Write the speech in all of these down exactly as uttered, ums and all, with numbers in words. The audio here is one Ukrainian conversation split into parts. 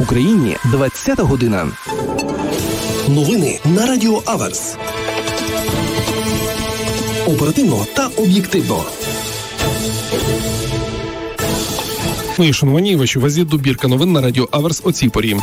Україні двадцята година. Новини на Радіо Аверс. Оперативно та об'єктивно. Мої шановані, вашій увазі добірка новин на Радіо Аверс о цій порі.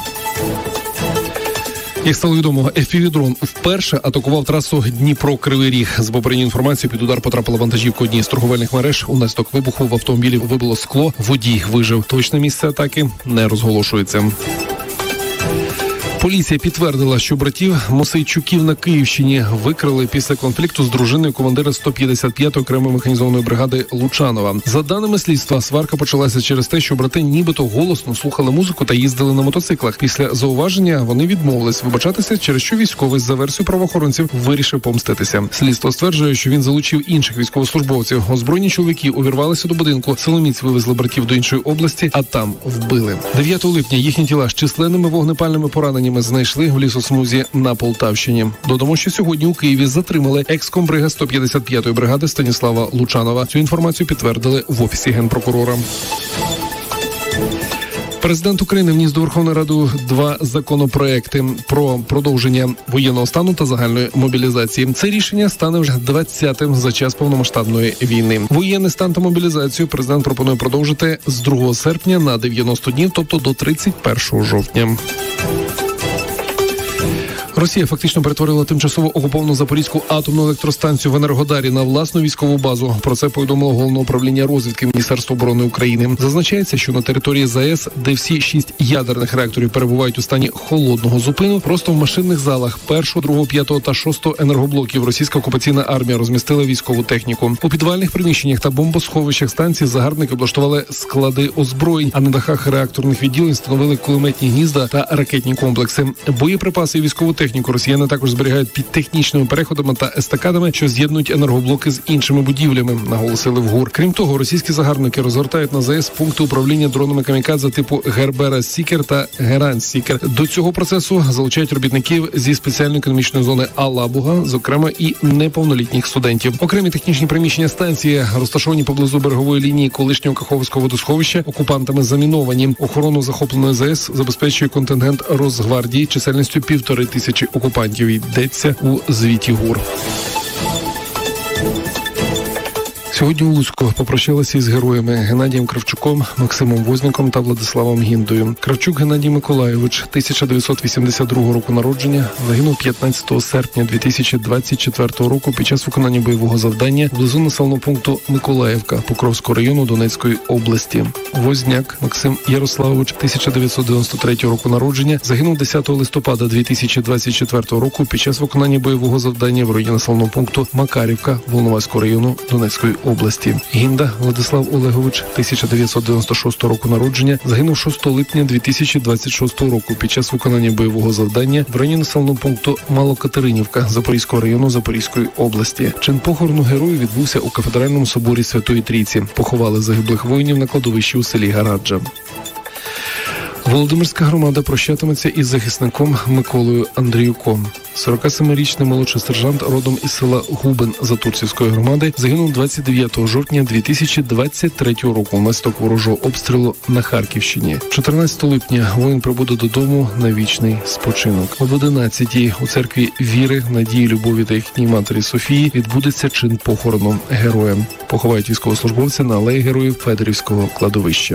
Як стало відомо, еф пі ві-дрон вперше атакував трасу Дніпро-Кривий Ріг. З попередньої інформації, під удар потрапила вантажівка однієї з торговельних мереж. Унаслідок вибуху в автомобілі вибило скло. Водій вижив. Точне місце атаки не розголошується. Поліція підтвердила, що братів Мосейчуків на Київщині викрили після конфлікту з дружиною командира сто п'ятдесят п'ятої окремої механізованої бригади Лучанова. За даними слідства, сварка почалася через те, що брати нібито голосно слухали музику та їздили на мотоциклах. Після зауваження вони відмовились вибачатися, через що військовий, за версією правоохоронців, вирішив помститися. Слідство стверджує, що він залучив інших військовослужбовців. Озброєні чоловіки увірвалися до будинку. Силоміць вивезли братів до іншої області, а там вбили. дев'ятого липня їхні тіла з численними вогнепальними пораненнями знайшли в лісосмузі на Полтавщині. Додамо, що сьогодні у Києві затримали екс-комбрига сто п'ятдесят п'ятої бригади Станіслава Лучанова. Цю інформацію підтвердили в Офісі Генпрокурора. Президент України вніс до Верховної Ради два законопроекти про продовження воєнного стану та загальної мобілізації. Це рішення стане вже двадцятим за час повномасштабної війни. Воєнний стан та мобілізацію президент пропонує продовжити з другого серпня на дев'яносто днів, тобто до тридцять першого жовтня. Росія фактично перетворила тимчасово окуповану Запорізьку атомну електростанцію в Енергодарі на власну військову базу. Про це повідомило Головне управління розвідки Міністерства оборони України. Зазначається, що на території ЗАЕС, де всі шість ядерних реакторів перебувають у стані холодного зупину, просто в машинних залах першого, другого, п'ятого та шостого енергоблоків російська окупаційна армія розмістила військову техніку. У підвальних приміщеннях та бомбосховищах станції загарбники облаштували склади озброєнь, а на дахах реакторних відділень встановили кулеметні гнізда та ракетні комплекси. Боєприпаси і військову техніку росіяни також зберігають під технічними переходами та естакадами, що з'єднують енергоблоки з іншими будівлями, наголосили в ГУР. Крім того, російські загарбники розгортають на ЗАЕС пункти управління дронами камікадзе типу Гербера Сікер та Герань Сікер. До цього процесу залучають робітників зі спеціальної економічної зони Алабуга, зокрема і неповнолітніх студентів. Окремі технічні приміщення станції, розташовані поблизу берегової лінії колишнього Каховського водосховища, окупантами заміновані. Охорону захопленої ЗАЕС забезпечує контингент Росгвардії чисельністю півтори тисячі окупантів, йдеться у звіті ГУР. Сьогодні у Луцьку попрощалися із героями Геннадієм Кравчуком, Максимом Возняком та Владиславом Гіндою. Кравчук Геннадій Миколайович, тисяча дев'ятсот вісімдесят другого року народження, загинув п'ятнадцятого серпня дві тисячі двадцять четвертого року під час виконання бойового завдання вблизу населеного пункту Миколаївка Покровського району Донецької області. Возняк Максим Ярославович, тисяча дев'ятсот дев'яносто третього року народження, загинув десятого листопада дві тисячі двадцять четвертого року під час виконання бойового завдання в районі населеного пункту Макарівка Волноваського району Донецької області. Гінда Владислав Олегович, тисяча дев'ятсот дев'яносто шостого року народження, загинув шостого липня дві тисячі двадцять шостого року під час виконання бойового завдання в районі населеного пункту Малокатеринівка Запорізького району Запорізької області. Чин похорону герою відбувся у кафедральному соборі Святої Трійці. Поховали загиблих воїнів на кладовищі у селі Гараджа. Володимирська громада прощатиметься із захисником Миколою Андріюком. сорокасемирічний молодший сержант родом із села Губин Затурцівської громади загинув двадцять дев'ятого жовтня дві тисячі двадцять третього року внаслідок ворожого обстрілу на Харківщині. чотирнадцятого липня воїн прибуде додому на вічний спочинок. Об одинадцятій у церкві Віри, Надії, Любові та їхній матері Софії відбудеться чин похорону героям. Поховають військовослужбовця на алеї Героїв Федорівського кладовища.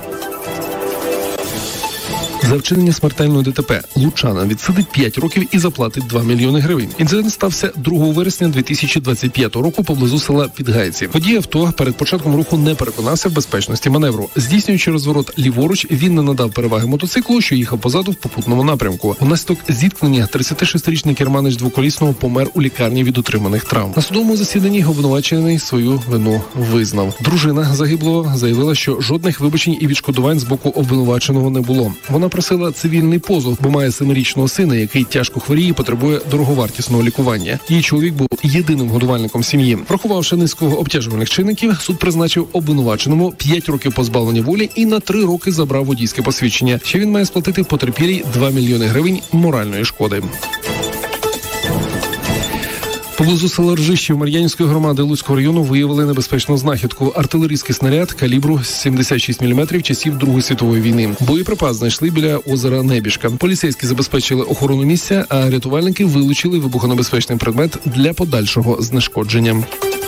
За вчинення смертельної ДТП Лучанин відсидить п'ять років і заплатить два мільйони гривень. Інцидент стався другого вересня дві тисячі двадцять п'ятого року поблизу села Підгайці. Водій авто перед початком руху не переконався в безпечності маневру. Здійснюючи розворот ліворуч, він не надав переваги мотоциклу, що їхав позаду в попутному напрямку. Унаслідок зіткнення тридцятишестирічний керманич двоколісного помер у лікарні від отриманих травм. На судовому засіданні обвинувачений свою вину визнав. Дружина загиблого заявила, що жодних вибачень і відшкодувань з боку обвинуваченого не було. Вона просила цивільний позов, бо має семирічного сина, який тяжко хворіє і потребує дороговартісного лікування. Її чоловік був єдиним годувальником сім'ї. Врахувавши низку обтяжувальних чинників, суд призначив обвинуваченому п'ять років позбавлення волі і на три роки забрав водійське посвідчення. Ще він має сплатити потерпілій два мільйони гривень моральної шкоди. Поблизу села Ржищів Мар'янівської громади Луцького району виявили небезпечну знахідку. Артилерійський снаряд калібру сімдесят шість міліметрів часів Другої світової війни. Боєприпас знайшли біля озера Небіжка. Поліцейські забезпечили охорону місця, а рятувальники вилучили вибухонебезпечний предмет для подальшого знешкодження.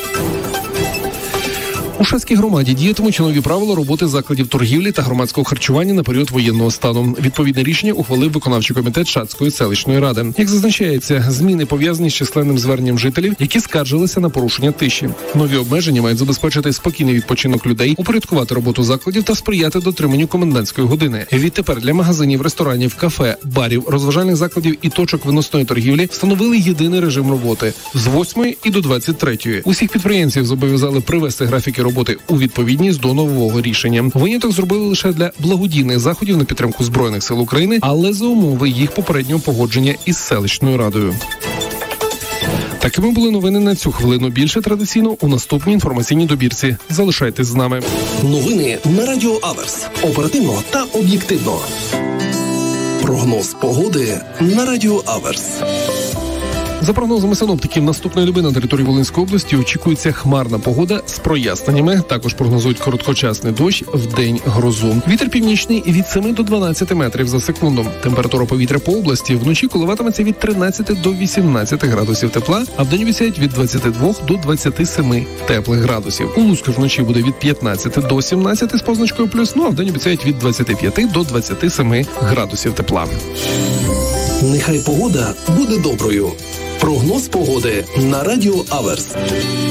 У Шацькій громаді діятимуть нові правила роботи закладів торгівлі та громадського харчування на період воєнного стану. Відповідне рішення ухвалив виконавчий комітет Шацької селищної ради. Як зазначається, зміни пов'язані з численним зверненням жителів, які скаржилися на порушення тиші. Нові обмеження мають забезпечити спокійний відпочинок людей, упорядкувати роботу закладів та сприяти дотриманню комендантської години. Відтепер для магазинів, ресторанів, кафе, барів, розважальних закладів і точок виносної торгівлі встановили єдиний режим роботи з восьмої і до двадцять третьої. Усіх підприємців зобов'язали привести графіки роботи у відповідність до нового рішення. Виняток зробили лише для благодійних заходів на підтримку Збройних сил України, але за умови їх попереднього погодження із селищною радою. Такими були новини на цю хвилину. Більше традиційно у наступній інформаційній добірці. Залишайтесь з нами. Новини на Радіо Аверс. Оперативно та об'єктивно. Прогноз погоди на Радіо Аверс. За прогнозами синоптиків, наступної доби на території Волинської області очікується хмарна погода з проясненнями. Також прогнозують короткочасний дощ, вдень грозу. Вітер північний від семи до дванадцяти метрів за секунду. Температура повітря по області вночі коливатиметься від тринадцяти до вісімнадцяти градусів тепла, а вдень обіцяють від двадцяти двох до двадцяти семи теплих градусів. У Луцьку вночі буде від п'ятнадцяти до сімнадцяти з позначкою плюс, ну а вдень обіцяють від двадцяти п'яти до двадцяти семи градусів тепла. Нехай погода буде доброю. Прогноз погоди на Радіо Аверс.